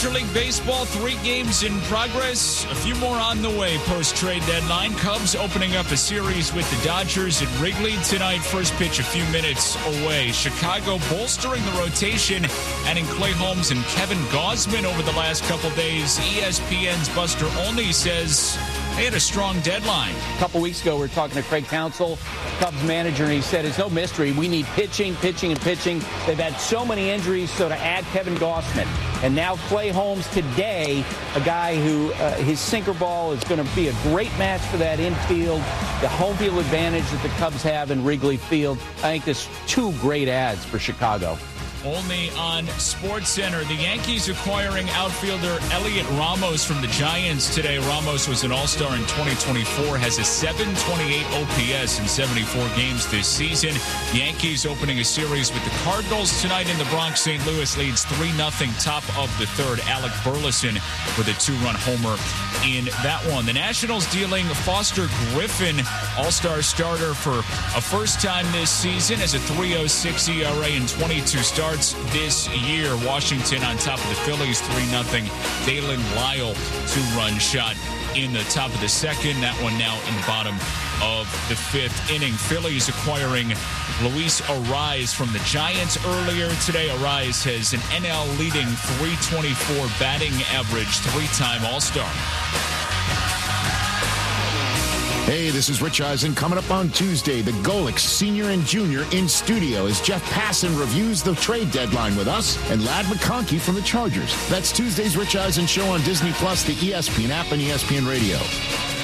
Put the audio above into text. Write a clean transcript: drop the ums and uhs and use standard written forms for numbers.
Major League Baseball, 3 games in progress. A few more on the way post-trade deadline. Cubs opening up a series with the Dodgers at Wrigley tonight. First pitch a few minutes away. Chicago bolstering the rotation, adding Clay Holmes and Kevin Gausman over the last couple days. ESPN's Buster Olney says they had a strong deadline. A couple weeks ago, we were talking to Craig Counsell, Cubs manager, and he said it's no mystery. We need pitching, pitching, and pitching. They've had so many injuries, so to add Kevin Gausman. And now Clay Holmes today, a guy who his sinker ball is going to be a great match for that infield. The home field advantage that the Cubs have in Wrigley Field. I think there's 2 great adds for Chicago. Only on SportsCenter. The Yankees acquiring outfielder Elliot Ramos from the Giants today. Ramos was an All-Star in 2024, has a 728 OPS in 74 games this season. The Yankees opening a series with the Cardinals tonight in the Bronx. St. Louis leads 3-0, top of the third. Alec Burleson with a 2-run homer in that one. The Nationals dealing Foster Griffin, All-Star starter for a first time this season, as a 3.06 ERA in 22 starts this year. Washington on top of the Phillies 3-0. Dalen Lyle 2-run shot in the top of the second. That one now in the bottom of the 5th inning. Phillies acquiring Luis Arraez from the Giants earlier today. Arraez has an NL leading .324 batting average, 3-time All-Star. Hey, this is Rich Eisen. Coming up on Tuesday, the Golics Senior and Junior in studio as Jeff Passan reviews the trade deadline with us and Ladd McConkey from the Chargers. That's Tuesday's Rich Eisen Show on Disney+, the ESPN app, and ESPN Radio.